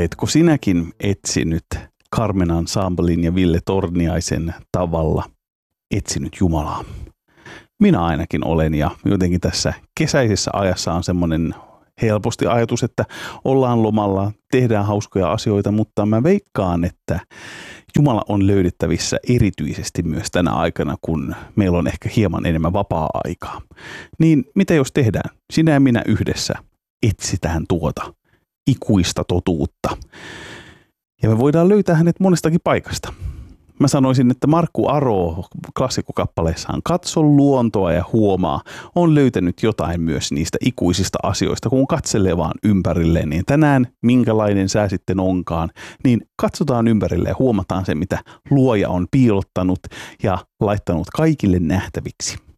Oletko sinäkin etsinyt Carmen Ensemblen ja Ville Torniaisen tavalla etsinyt Jumalaa? Minä ainakin olen, ja jotenkin tässä kesäisessä ajassa on semmoinen helposti ajatus, että ollaan lomalla, tehdään hauskoja asioita, mutta mä veikkaan, että Jumala on löydettävissä erityisesti myös tänä aikana, kun meillä on ehkä hieman enemmän vapaa-aikaa. Niin mitä jos tehdään? Sinä ja minä yhdessä etsitään tuota ikuista totuutta. Ja me voidaan löytää hänet monestakin paikasta. Mä sanoisin, että Markku Aro klassikkokappaleessaan Katso luontoa ja huomaa on löytänyt jotain myös niistä ikuisista asioista, kun katselee vaan ympärilleen. Niin tänään, minkälainen sää sitten onkaan, niin katsotaan ympärille ja huomataan se, mitä luoja on piilottanut ja laittanut kaikille nähtäviksi.